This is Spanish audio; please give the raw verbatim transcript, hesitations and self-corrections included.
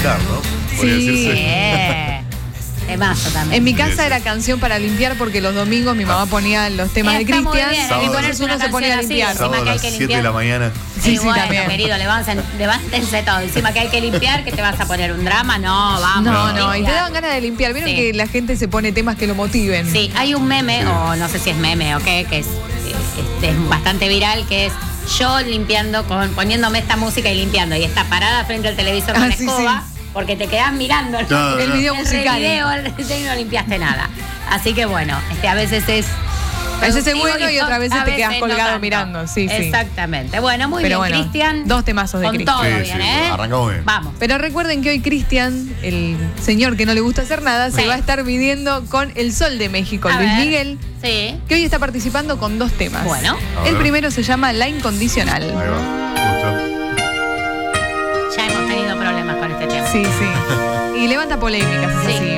calentar, ¿no? Podría Sí. decirse. Temazo también. En mi casa era canción para limpiar porque los domingos mi mamá ponía los temas de Está muy Cristian bien, Sábado. y entonces ponerse uno una se ponía a canción así, limpiar. encima Sábado que a hay las que siete de la limpiar. mañana. Sí, Y sí, bueno, también. querido, levántense, levántense todo. Encima que hay que limpiar, que te vas a poner un drama. No, vamos. No, no, y te limpiar. daban ganas de limpiar. Vieron Sí. que la gente se pone temas que lo motiven. Sí, hay un meme, Sí. o no sé si es meme o qué, que es, este, es bastante viral, que es yo limpiando, con, poniéndome esta música y limpiando. Y está parada frente al televisor con Ah, la sí, escoba, sí. porque te quedás mirando el, No, El no. video el musical. video y no limpiaste nada. Así que bueno, este, a veces es... A veces es productivo bueno y otras veces a te quedas no colgado tanto. mirando, sí, sí. Exactamente. Bueno, muy Pero bien, bueno, Cristian. dos temazos de con Cristian. todo Sí, bien, sí, ¿eh? arrancamos bien. Vamos. Pero recuerden que hoy Cristian, el señor que no le gusta hacer nada, Sí. se va a estar midiendo con el Sol de México, A Luis ver. Miguel, Sí. que hoy está participando con dos temas. Bueno. A El ver. primero se llama La Incondicional. Ahí va. Justo. Ya hemos tenido problemas con este tema. Sí, sí. Y levanta polémicas, es Sí. así.